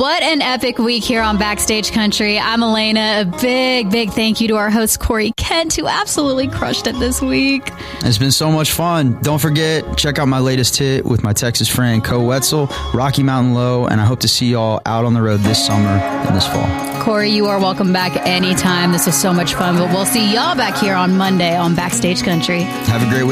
What an epic week here on Backstage Country. I'm Elena. A big thank you to our host, Corey Kent, who absolutely crushed it this week. It's been so much fun. Don't forget, check out my latest hit with my Texas friend, Co Wetzel, Rocky Mountain Low, and I hope to see y'all out on the road this summer and this fall. Corey, you are welcome back anytime. This was so much fun, but we'll see y'all back here on Monday on Backstage Country. Have a great week.